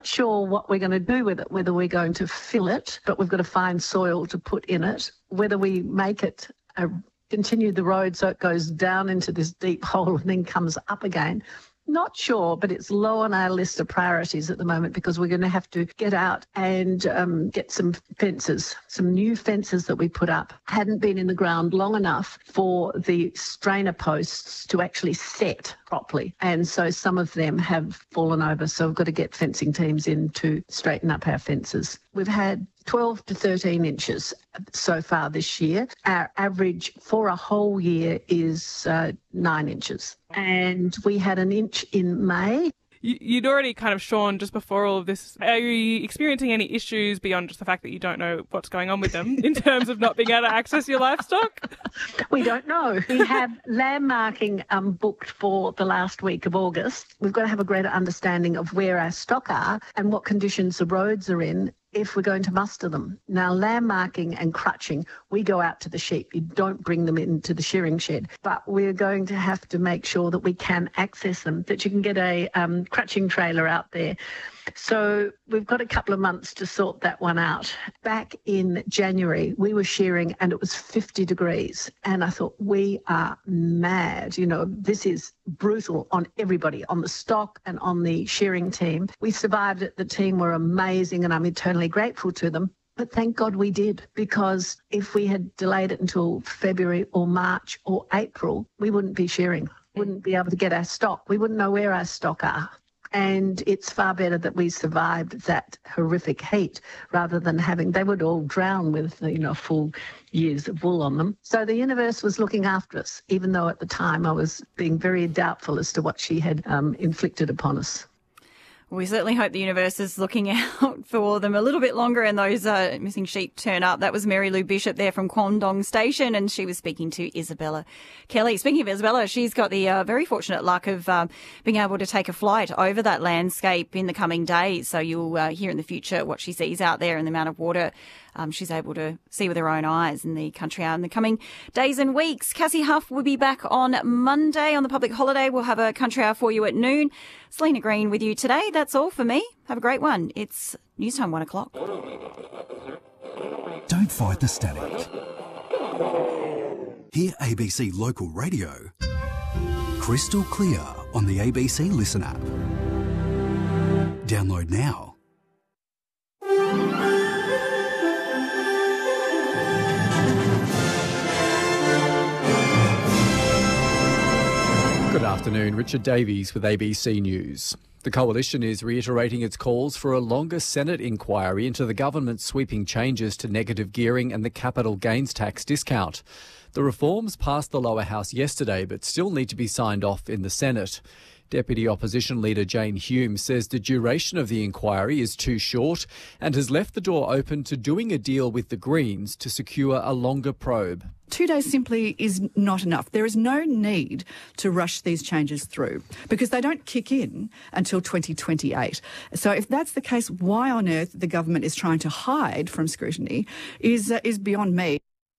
Sure what we're going to do with it, whether we're going to fill it, but we've got to find soil to put in it, whether we make it continue the road so it goes down into this deep hole and then comes up again. Not sure, but it's low on our list of priorities at the moment because we're going to have to get out and get some fences. Some new fences that we put up hadn't been in the ground long enough for the strainer posts to actually set properly. And so some of them have fallen over. So we've got to get fencing teams in to straighten up our fences. We've had 12 to 13 inches so far this year. Our average for a whole year is 9 inches. And we had an inch in May. You'd already kind of, Sean, just before all of this, are you experiencing any issues beyond just the fact that you don't know what's going on with them in terms of not being able to access your livestock? We don't know. We have landmarking booked for the last week of August. We've got to have a greater understanding of where our stock are and what conditions the roads are in if we're going to muster them. Now, landmarking and crutching, we go out to the sheep. You don't bring them into the shearing shed. But we're going to have to make sure that we can access them, that you can get a crutching trailer out there. So we've got a couple of months to sort that one out. Back in January, we were shearing and it was 50 degrees. And I thought, we are mad. You know, this is brutal on everybody, on the stock and on the shearing team. We survived it. The team were amazing and I'm eternally grateful to them. But thank God we did, because if we had delayed it until February or March or April, we wouldn't be shearing, wouldn't be able to get our stock. We wouldn't know where our stock are. And it's far better that we survived that horrific heat rather than they would all drown with, full years of wool on them. So the universe was looking after us, even though at the time I was being very doubtful as to what she had inflicted upon us. We certainly hope the universe is looking out for them a little bit longer and those missing sheep turn up. That was Mary Lou Bishop there from Kwandong Station, and she was speaking to Isabella Kelly. Speaking of Isabella, she's got the very fortunate luck of being able to take a flight over that landscape in the coming days. So you'll hear in the future what she sees out there and the amount of water she's able to see with her own eyes in the country out in the coming days and weeks. Cassie Huff will be back on Monday on the public holiday. We'll have a country hour for you at noon. Selena Green with you today. That's all for me. Have a great one. It's news time 1 o'clock. Don't fight the static. Hear ABC Local Radio crystal clear on the ABC Listen app. Download now. Good afternoon, Richard Davies with ABC News. The Coalition is reiterating its calls for a longer Senate inquiry into the government's sweeping changes to negative gearing and the capital gains tax discount. The reforms passed the lower house yesterday but still need to be signed off in the Senate. Deputy Opposition Leader Jane Hume says the duration of the inquiry is too short and has left the door open to doing a deal with the Greens to secure a longer probe. 2 days simply is not enough. There is no need to rush these changes through because they don't kick in until 2028. So if that's the case, why on earth the government is trying to hide from scrutiny is beyond me.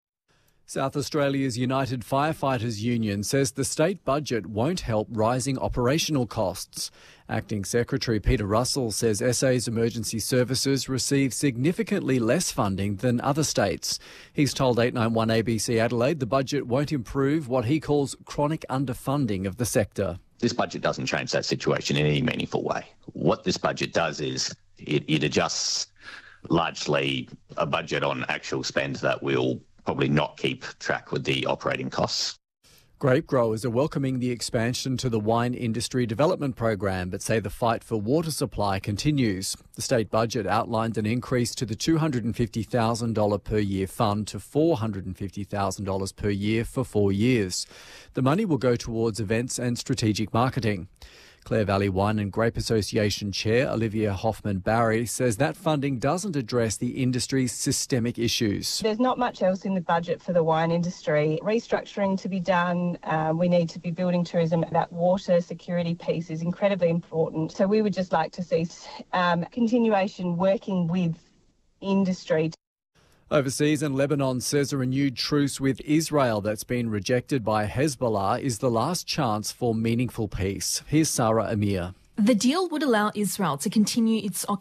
South Australia's United Firefighters Union says the state budget won't help rising operational costs. Acting Secretary Peter Russell says SA's emergency services receive significantly less funding than other states. He's told 891 ABC Adelaide the budget won't improve what he calls chronic underfunding of the sector. This budget doesn't change that situation in any meaningful way. What this budget does is it adjusts largely a budget on actual spend that will probably not keep track with the operating costs. Grape growers are welcoming the expansion to the wine industry development program, but say the fight for water supply continues. The state budget outlined an increase to the $250,000 per year fund to $450,000 per year for 4 years. The money will go towards events and strategic marketing. Clare Valley Wine and Grape Association Chair Olivia Hoffman-Barry says that funding doesn't address the industry's systemic issues. There's not much else in the budget for the wine industry. Restructuring to be done. We need to be building tourism. That water security piece is incredibly important. So we would just like to see continuation working with industry. Overseas, and Lebanon says a renewed truce with Israel that's been rejected by Hezbollah is the last chance for meaningful peace. Here's Sarah Amir. The deal would allow Israel to continue its